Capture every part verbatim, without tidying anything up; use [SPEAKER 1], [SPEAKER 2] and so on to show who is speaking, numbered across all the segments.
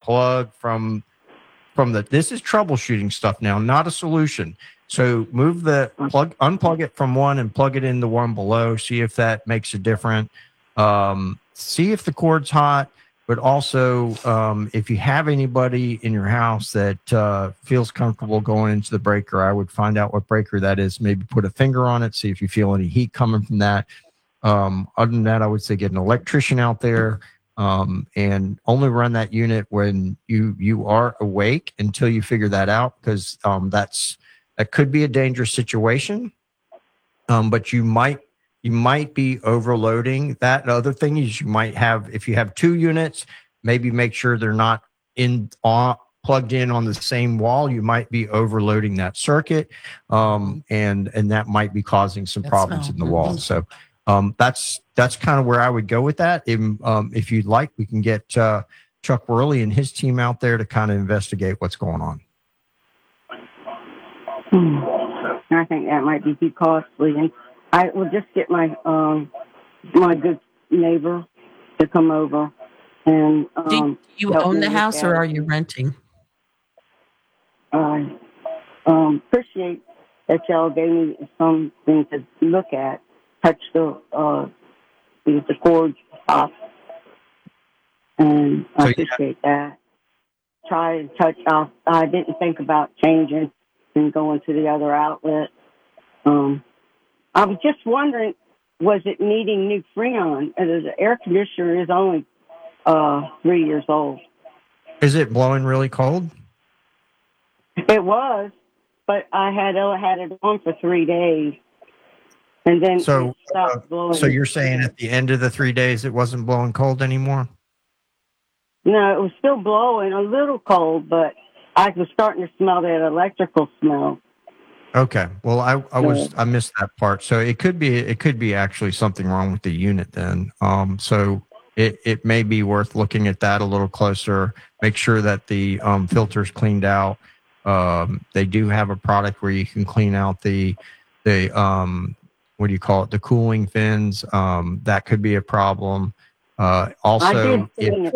[SPEAKER 1] plug from from the. This is troubleshooting stuff now, not a solution. So move the plug, unplug it from one and plug it in the one below. See if that makes a difference. Um, see if the cord's hot, but also um, if you have anybody in your house that uh, feels comfortable going into the breaker, I would find out what breaker that is. Maybe put a finger on it. See if you feel any heat coming from that. Um, other than that, I would say get an electrician out there um, and only run that unit when you you are awake until you figure that out, because um, that's that could be a dangerous situation. Um, but you might you might be overloading that. The other thing is you might have, if you have two units, maybe make sure they're not in uh, plugged in on the same wall. You might be overloading that circuit, um, and and that might be causing some that's problems no. in the wall. So. Um, that's that's kind of where I would go with that. If, um, if you'd like, we can get uh, Chuck Worley and his team out there to kind of investigate what's going on.
[SPEAKER 2] Hmm. I think that might be too costly, and I will just get my um, my good neighbor to come over. And um,
[SPEAKER 3] do you own the house or are you renting?
[SPEAKER 2] I um, appreciate that y'all gave me something to look at. Touch the uh, the, the cord off, and I so, appreciate yeah. that. Try and touch off. I didn't think about changing and going to the other outlet. Um, I was just wondering, was it needing new Freon? The air conditioner is only uh, three years old.
[SPEAKER 1] Is it blowing really cold?
[SPEAKER 2] It was, but I had uh, had it on for three days. And then
[SPEAKER 1] so,
[SPEAKER 2] uh,
[SPEAKER 1] so you're saying at the end of the three days it wasn't blowing cold anymore?
[SPEAKER 2] No, it was still blowing a little cold, but I was starting to smell that electrical smell.
[SPEAKER 1] Okay, well, I, I was I missed that part, so it could be it could be actually something wrong with the unit then. Um, so it it may be worth looking at that a little closer. Make sure that the um, filter's cleaned out. Um, they do have a product where you can clean out the the um. what do you call it? The cooling fins. Um, that could be a problem. Uh, also, if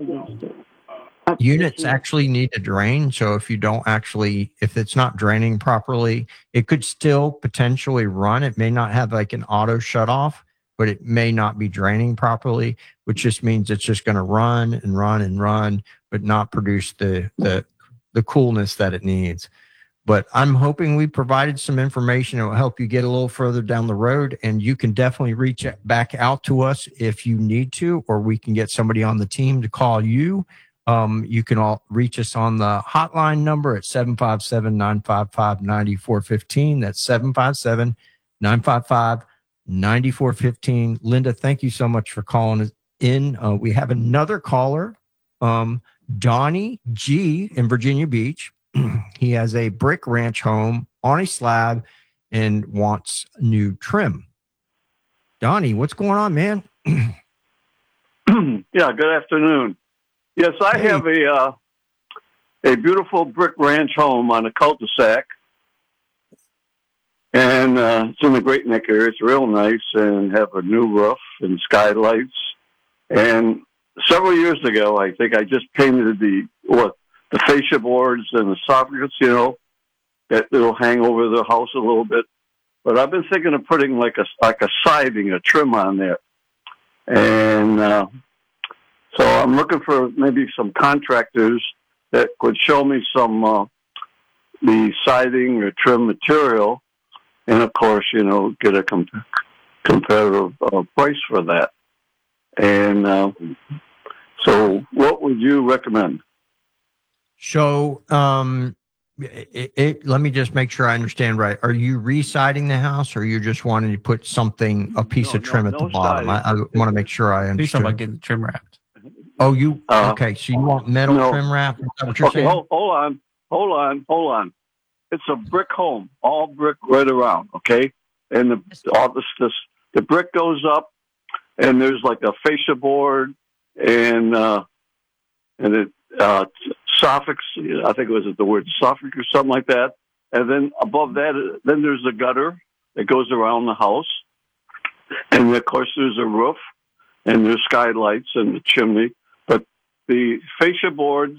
[SPEAKER 1] units actually need to drain. So if you don't actually, if it's not draining properly, it could still potentially run. It may not have like an auto shut off, but it may not be draining properly, which just means it's just going to run and run and run, but not produce the, the, the coolness that it needs. But I'm hoping we provided some information that will help you get a little further down the road, and you can definitely reach back out to us if you need to, or we can get somebody on the team to call you. Um, you can all reach us on the hotline number at seven five seven, nine five five, nine four one five. That's seven five seven, nine five five, nine four one five. Linda, thank you so much for calling us in. Uh, we have another caller, um, Donnie G in Virginia Beach. He has a brick ranch home on a slab and wants new trim. Donnie, what's going on, man?
[SPEAKER 4] Yeah, good afternoon. Yes, I hey. have a uh, a beautiful brick ranch home on a cul-de-sac, and uh, it's in the Great Neck area. It's real nice and have a new roof and skylights. And several years ago, I think I just painted the what. the fascia boards and the soffits, you know, that it'll hang over the house a little bit. But I've been thinking of putting like a like a siding, a trim on there. And uh, so I'm looking for maybe some contractors that could show me some uh, the siding or trim material, and of course, you know, get a com- competitive uh, price for that. And uh, so, what would you recommend?
[SPEAKER 1] So, um, it, it, let me just make sure I understand right. Are you re-siding the house, or are you just wanting to put something, a piece
[SPEAKER 4] no,
[SPEAKER 1] of trim
[SPEAKER 4] no,
[SPEAKER 1] at the
[SPEAKER 4] no
[SPEAKER 1] bottom? I, I want to make sure I understand.
[SPEAKER 3] About getting trim wrapped.
[SPEAKER 1] Oh, you
[SPEAKER 4] uh,
[SPEAKER 1] okay? So you want metal
[SPEAKER 4] no.
[SPEAKER 1] trim wrap? Is that what you're
[SPEAKER 4] okay,
[SPEAKER 1] saying?
[SPEAKER 4] hold, hold on, hold on, hold on. It's a brick home, all brick right around. Okay, and the all this, this the brick goes up, and there's like a fascia board, and uh, and it. Uh, Soffix, I think it was the word Suffolk or something like that. And then above that, then there's a gutter that goes around the house. And of course, there's a roof and there's skylights and the chimney. But the fascia boards